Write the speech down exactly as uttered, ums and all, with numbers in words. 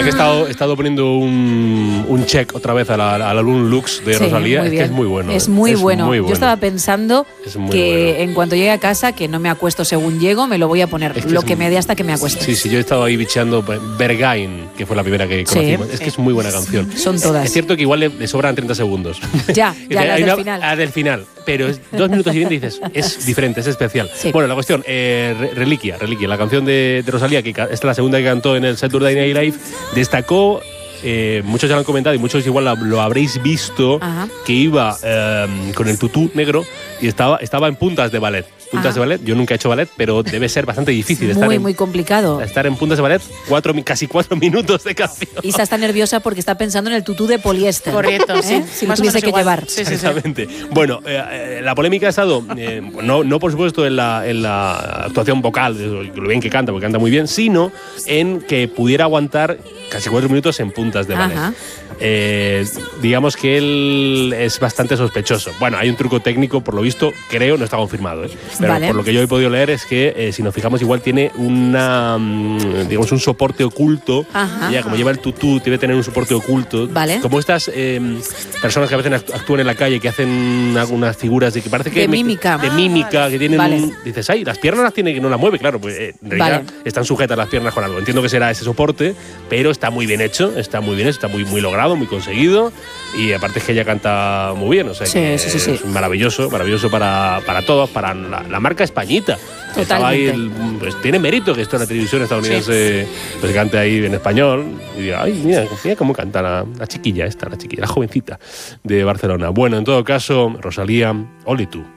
que he estado, he estado poniendo un, un check otra vez a la, al álbum Lux de Sí, Rosalía. muy Es que bien. es muy bueno. Es eh. muy, es bueno. muy bueno. Yo estaba pensando que bueno. en cuanto llegue a casa, que no me acuesto según llego, me lo voy a poner. Es que lo es que un- me dé hasta que me acueste. Sí, sí, yo he estado ahí bicheando Bergain, que fue la primera que Sí. conocimos. Es que es muy buena canción. Son todas. Es cierto que igual le, le sobran treinta segundos. Ya, ya, las Hay del una- final. ah, del final. Pero es dos minutos y veinte y dices, es diferente, es especial. Sí. Bueno, la cuestión, eh, Re- Reliquia, Reliquia, la canción de, de Rosalía, que ca- esta es la segunda que cantó en el Saturday Night Live, destacó, eh, muchos ya lo han comentado y muchos igual lo, lo habréis visto, Ajá. que iba eh, con el tutú negro y estaba, estaba en puntas de ballet. Puntas Ajá. de ballet, yo nunca he hecho ballet, pero debe ser bastante difícil estar Muy, en, muy complicado. estar en puntas de ballet cuatro, mi- casi cuatro minutos de canción. Isa está nerviosa porque está pensando en el tutú de poliéster. Correcto, ¿Eh? sí. Si lo Más o tuviese menos que igual. llevar. Sí, sí, sí. Exactamente. Bueno, eh, eh, la polémica ha estado, eh, no, no por supuesto en la, en la actuación vocal, de lo bien que canta, porque canta muy bien, sino en que pudiera aguantar casi cuatro minutos en puntas de ballet. Ajá. Eh, digamos que él es bastante sospechoso. Bueno, hay un truco técnico, por lo visto, creo, no está confirmado, ¿eh? Pero Vale. por lo que yo he podido leer es que, eh, si nos fijamos, igual tiene una, mm, digamos, un soporte oculto. Ajá. Ya, como lleva el tutú, debe tener un soporte oculto. Vale. Como estas eh, personas que a veces act- actúan en la calle, que hacen algunas figuras de que parece que De me- mímica. de Ah, mímica, vale. que tienen Vale. un- dices, ay, las piernas las tiene que no las mueve, claro, pues eh, en realidad Vale. están sujetas las piernas con algo. Entiendo que será ese soporte, pero está muy bien hecho, está muy bien hecho, está muy, muy logrado, muy conseguido. Y aparte es que ella canta muy bien, o sea Sí, que sí, sí, sí. es maravilloso, maravilloso para, para todos, para la, la marca Españita. Estaba ahí el- pues tiene mérito que esto en la televisión estadounidense pues cante ahí en español y diga, ay, mira, mira cómo canta la, la chiquilla esta, la chiquilla, la jovencita de Barcelona. Bueno, en todo caso, Rosalía, Oli tú.